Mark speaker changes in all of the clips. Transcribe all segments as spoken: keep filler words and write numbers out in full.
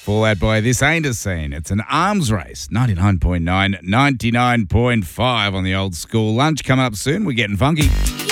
Speaker 1: Fallout Boy, this ain't a scene. It's an arms race. ninety-nine point nine, ninety-nine point five on the old school lunch. Coming up soon, we're getting funky.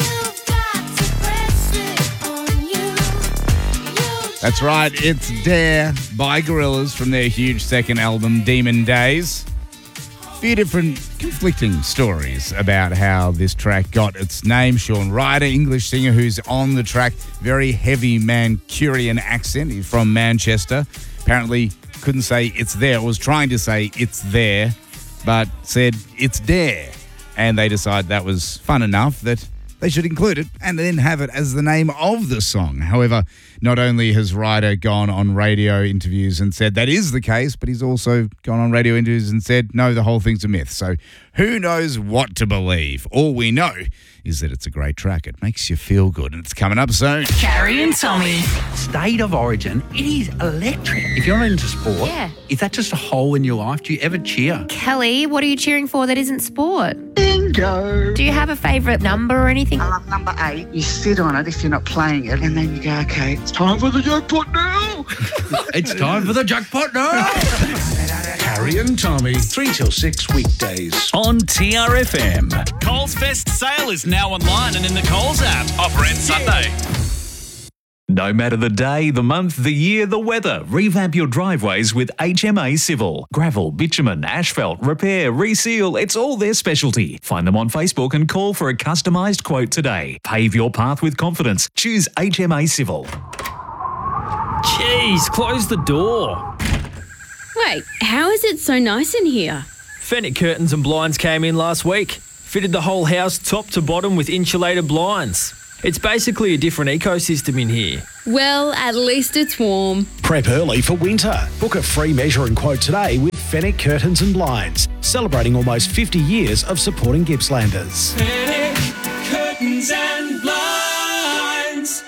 Speaker 1: That's right, it's Dare by Gorillaz from their huge second album, Demon Days. A few different conflicting stories about how this track got its name. Sean Ryder, English singer who's on the track, very heavy Mancunian accent. He's from Manchester. Apparently couldn't say it's there, was trying to say it's there, but said it's Dare. And they decided that was fun enough that they should include it and then have it as the name of the song. However, not only has Ryder gone on radio interviews and said that is the case, but he's also gone on radio interviews and said, no, the whole thing's a myth. So who knows what to believe? All we know is that it's a great track. It makes you feel good, and it's coming up soon.
Speaker 2: Carrie and Tommy.
Speaker 3: State of Origin, it is electric. If you're not into sport,
Speaker 4: Yeah.
Speaker 3: is that just a hole in your life? Do you ever cheer?
Speaker 4: Kelly, what are you cheering for that isn't sport?
Speaker 5: Bingo!
Speaker 4: Do you have a favourite number or anything?
Speaker 5: I love number eight. You sit on it if you're not playing it, and then you go, okay, it's time for the jackpot now.
Speaker 3: It's time for the jackpot now.
Speaker 6: Carrie and Tommy, three till six weekdays on T R F M.
Speaker 7: Coles Fest sale is now online and in the Coles app. Offer ends Sunday.
Speaker 6: No matter the day, the month, the year, the weather, revamp your driveways with H M A Civil. Gravel, bitumen, asphalt, repair, reseal, it's all their specialty. Find them on Facebook and call for a customised quote today. Pave your path with confidence. Choose H M A Civil.
Speaker 8: Jeez, close the door.
Speaker 9: Wait, how is it so nice in here?
Speaker 8: Fenwick Curtains and Blinds came in last week. Fitted the whole house top to bottom with insulated blinds. It's basically a different ecosystem in here.
Speaker 9: Well, at least it's warm.
Speaker 10: Prep early for winter. Book a free measure and quote today with Fenwick Curtains and Blinds, celebrating almost fifty years of supporting Gippslanders.
Speaker 11: Fenwick Curtains and Blinds.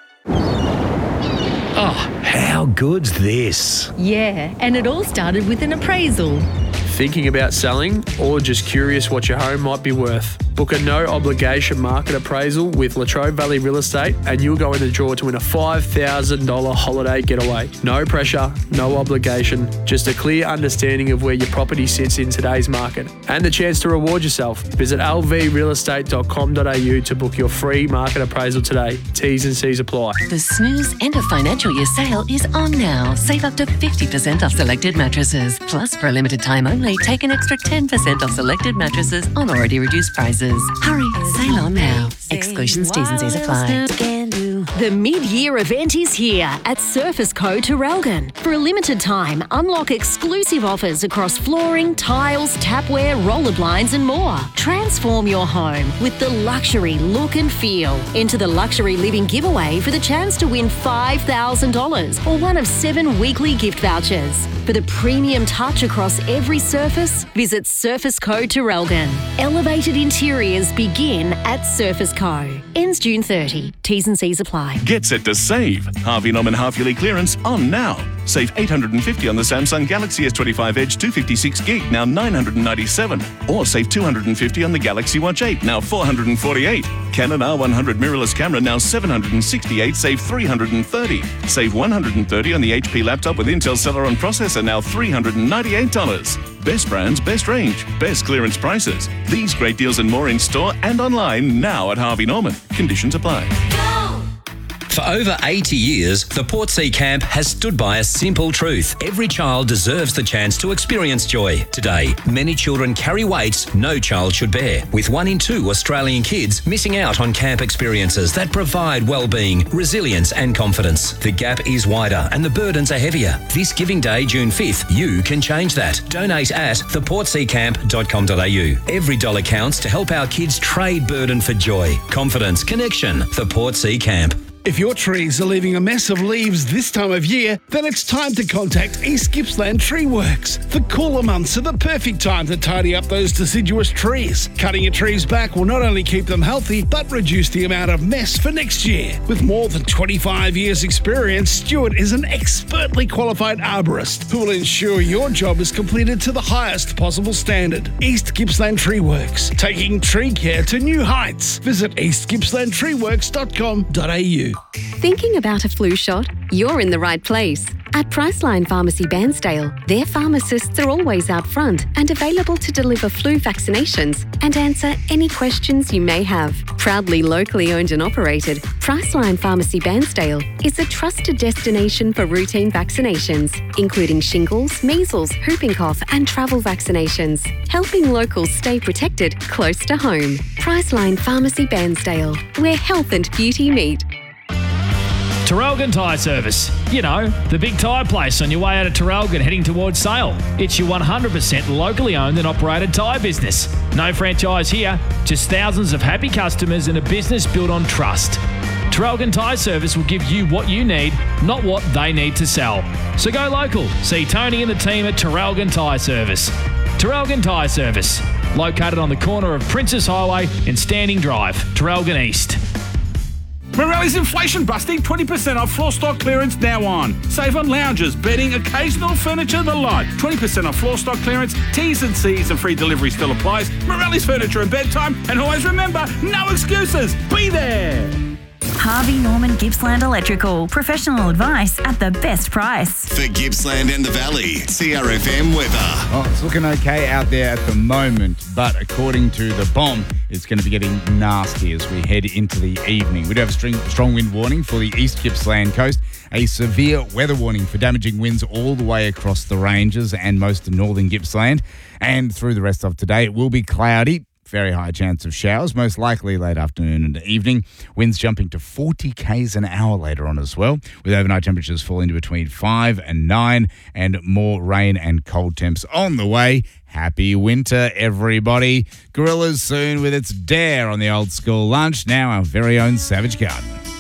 Speaker 10: Oh, how good's this?
Speaker 9: Yeah, and it all started with an appraisal.
Speaker 12: Thinking about selling or just curious what your home might be worth? Book a no-obligation market appraisal with Latrobe Valley Real Estate and you'll go in the draw to win a five thousand dollars holiday getaway. No pressure, no obligation, just a clear understanding of where your property sits in today's market and the chance to reward yourself. Visit l v real estate dot com dot a u to book your free market appraisal today. T's and C's apply.
Speaker 13: The Snooze End of Financial Year sale is on now. Save up to fifty percent off selected mattresses. Plus, for a limited time only, take an extra ten percent off selected mattresses on already reduced prices. Hurry, sale on now. Exclusions, T's and C's apply.
Speaker 14: The mid-year event is here at Surface Co. Terrelgan. For a limited time, unlock exclusive offers across flooring, tiles, tapware, roller blinds and more. Transform your home with the luxury look and feel. Enter the Luxury Living giveaway for the chance to win five thousand dollars or one of seven weekly gift vouchers. For the premium touch across every surface, visit Surface Co. Terrelgan. Elevated interiors begin at Surface Co. Ends June thirtieth. T's and C's apply.
Speaker 15: Get set to save. Harvey Norman half-yearly clearance on now. Save eight hundred fifty dollars on the Samsung Galaxy S twenty-five Edge two fifty-six gig, now nine hundred ninety-seven dollars. Or save two hundred fifty dollars on the Galaxy Watch eight, now four hundred forty-eight dollars. Canon R one hundred mirrorless camera, now seven hundred sixty-eight dollars, save three hundred thirty dollars. Save one hundred thirty dollars on the H P laptop with Intel Celeron processor, now three hundred ninety-eight dollars. Best brands, best range, best clearance prices. These great deals and more in store and online now at Harvey Norman. Conditions apply.
Speaker 16: For over eighty years, the Portsea Camp has stood by a simple truth. Every child deserves the chance to experience joy. Today, many children carry weights no child should bear, with one in two Australian kids missing out on camp experiences that provide well-being, resilience and confidence. The gap is wider and the burdens are heavier. This Giving Day, June fifth, you can change that. Donate at the portsea camp dot com dot a u. Every dollar counts to help our kids trade burden for joy, confidence, connection. The Portsea Camp.
Speaker 17: If your trees are leaving a mess of leaves this time of year, then it's time to contact East Gippsland Tree Works. The cooler months are the perfect time to tidy up those deciduous trees. Cutting your trees back will not only keep them healthy, but reduce the amount of mess for next year. With more than twenty-five years experience, Stuart is an expertly qualified arborist who will ensure your job is completed to the highest possible standard. East Gippsland Tree Works, taking tree care to new heights. Visit east gippsland tree works dot com dot a u.
Speaker 16: flu.
Speaker 2: Thinking about a flu shot? You're in the right place. At Priceline Pharmacy Bairnsdale, their pharmacists are always out front and available to deliver flu vaccinations and answer any questions you may have. Proudly locally owned and operated, Priceline Pharmacy Bairnsdale is a trusted destination for routine vaccinations, including shingles, measles, whooping cough and travel vaccinations, helping locals stay protected close to home. Priceline Pharmacy Bairnsdale, where health and beauty meet.
Speaker 8: Terrelgan Tyre Service. You know, the big tyre place on your way out of Terrelgan heading towards Sale. It's your one hundred percent locally owned and operated tyre business. No franchise here, just thousands of happy customers and a business built on trust. Terrelgan Tyre Service will give you what you need, not what they need to sell. So go local. See Tony and the team at Terrelgan Tyre Service. Terrelgan Tyre Service, located on the corner of Princess Highway and Standing Drive, Terrelgan East.
Speaker 18: Morelli's inflation busting, twenty percent off floor stock clearance now on. Save on lounges, bedding, occasional furniture, the lot. twenty percent off floor stock clearance, T's and C's and free delivery still applies. Morelli's Furniture and Bedtime. And always remember, no excuses. Be there.
Speaker 19: Harvey Norman Gippsland Electrical. Professional advice at the best price.
Speaker 20: For Gippsland and the Valley, C R F M weather.
Speaker 1: Oh, it's looking okay out there at the moment, but according to the bomb, it's going to be getting nasty as we head into the evening. We do have a string, strong wind warning for the East Gippsland coast, a severe weather warning for damaging winds all the way across the ranges and most of northern Gippsland. And through the rest of today, it will be cloudy. Very high chance of showers, most likely late afternoon and evening. Winds jumping to forty kays an hour later on as well, with overnight temperatures falling to between five and nine, and more rain and cold temps on the way. Happy winter, everybody. Gorillas soon with its Dare on the Old School Lunch. Now our very own Savage Garden.